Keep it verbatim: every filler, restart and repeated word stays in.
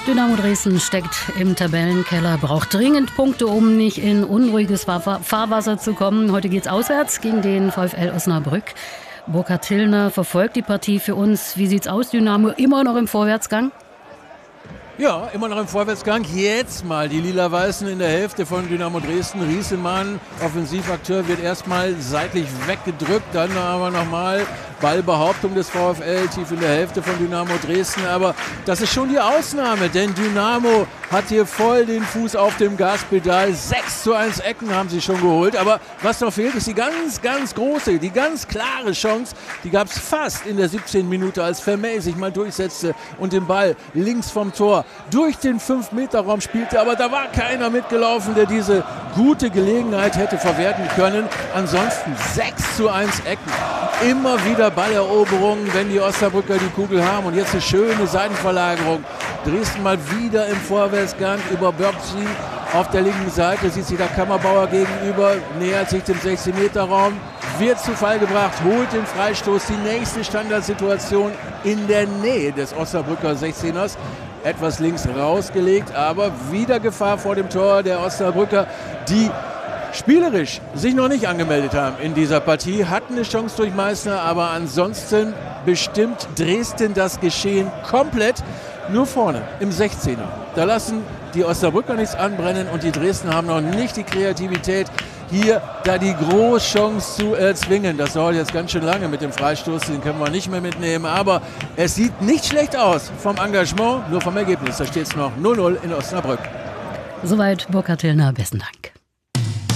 Dynamo Dresden steckt im Tabellenkeller, braucht dringend Punkte, um nicht in unruhiges Fahr- Fahrwasser zu kommen. Heute geht's auswärts gegen den VfL Osnabrück. Burkhard Tillner verfolgt die Partie für uns. Wie sieht's aus, Dynamo? Immer noch im Vorwärtsgang? Ja, immer noch im Vorwärtsgang. Jetzt mal die Lila-Weißen in der Hälfte von Dynamo Dresden. Riesemann, Offensivakteur, wird erstmal seitlich weggedrückt. Dann aber nochmal Ballbehauptung des VfL tief in der Hälfte von Dynamo Dresden. Aber das ist schon die Ausnahme, denn Dynamo hat hier voll den Fuß auf dem Gaspedal. sechs zu eins Ecken haben sie schon geholt. Aber was noch fehlt, ist die ganz, ganz große, die ganz klare Chance. Die gab es fast in der siebzehnten Minute, als Vermey sich mal durchsetzte und den Ball links vom Tor durch den fünf Meter Raum spielte. Aber da war keiner mitgelaufen, der diese gute Gelegenheit hätte verwerten können. Ansonsten sechs zu eins Ecken. Immer wieder Balleroberungen, wenn die Osnabrücker die Kugel haben. Und jetzt eine schöne Seitenverlagerung. Dresden mal wieder im Vorwärtsgang über Börbsin. Auf der linken Seite sieht sich der Kammerbauer gegenüber, nähert sich dem sechzehn Meter Raum, wird zu Fall gebracht, holt den Freistoß. Die nächste Standardsituation in der Nähe des Osnabrücker sechzehners. Etwas links rausgelegt, aber wieder Gefahr vor dem Tor der Osnabrücker, die spielerisch sich noch nicht angemeldet haben in dieser Partie, hatten eine Chance durch Meißner, aber ansonsten bestimmt Dresden das Geschehen komplett. Nur vorne im sechzehner. Da lassen die Osnabrücker nichts anbrennen und die Dresden haben noch nicht die Kreativität, hier da die Großchance zu erzwingen. Das dauert jetzt ganz schön lange mit dem Freistoß, den können wir nicht mehr mitnehmen. Aber es sieht nicht schlecht aus vom Engagement, nur vom Ergebnis. Da steht es noch null null in Osnabrück. Soweit Burkhard Tillner, besten Dank.